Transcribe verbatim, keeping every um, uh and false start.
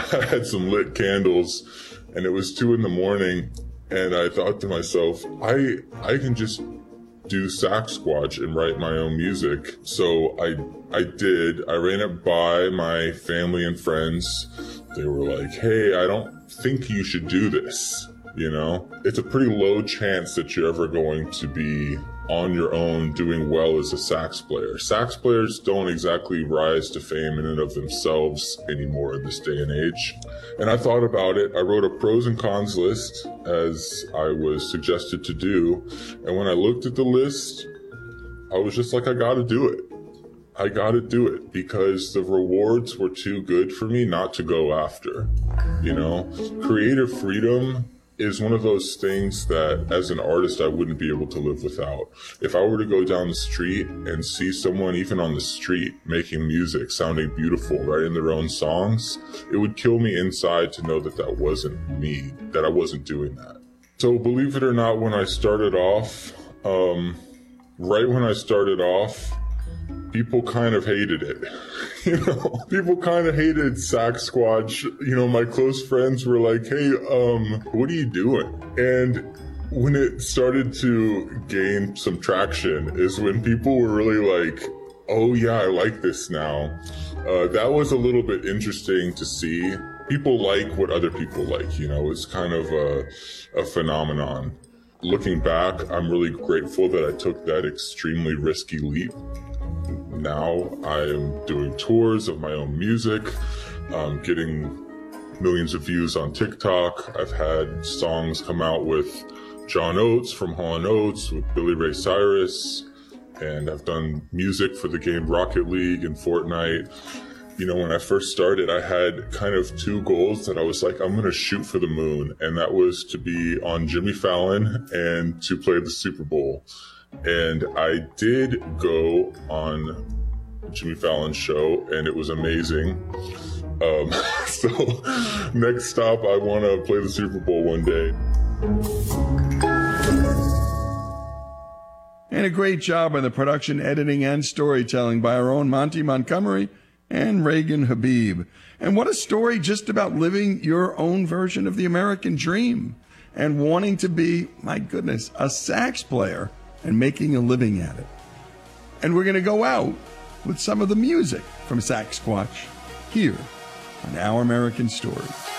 I had some lit candles, and it was two in the morning, and I thought to myself, I I can just do Saxsquatch and write my own music. So I I did. I ran it by my family and friends. They were like, hey, I don't think you should do this. You know, it's a pretty low chance that you're ever going to be on your own doing well as a sax player. Sax players don't exactly rise to fame in and of themselves anymore in this day and age. And I thought about it. I wrote a pros and cons list as I was suggested to do. And when I looked at the list, I was just like, I gotta do it. I gotta do it because the rewards were too good for me not to go after. You know, creative freedom is one of those things that as an artist I wouldn't be able to live without. If I were to go down the street and see someone even on the street making music, sounding beautiful, writing their own songs, it would kill me inside to know that that wasn't me, that I wasn't doing that. So believe it or not, when I started off, um, right when I started off, people kind of hated it. You know, people kind of hated Saxsquatch. You know, my close friends were like, hey, um, what are you doing? And when it started to gain some traction is when people were really like, oh yeah, I like this now. Uh, that was a little bit interesting to see. People like what other people like, you know, it's kind of a, a phenomenon. Looking back, I'm really grateful that I took that extremely risky leap. Now I am doing tours of my own music, um, getting millions of views on TikTok. I've had songs come out with John Oates from Hall and Oates, with Billy Ray Cyrus, and I've done music for the game Rocket League and Fortnite. You know, when I first started, I had kind of two goals that I was like, I'm going to shoot for the moon, and that was to be on Jimmy Fallon and to play the Super Bowl. And I did go on Jimmy Fallon's show, and it was amazing. Um, so next stop, I want to play the Super Bowl one day. And a great job on the production, editing, and storytelling by our own Monty Montgomery and Reagan Habib. And what a story just about living your own version of the American dream and wanting to be, my goodness, a sax player and making a living at it. And we're going to go out with some of the music from Saxsquatch here on Our American Stories.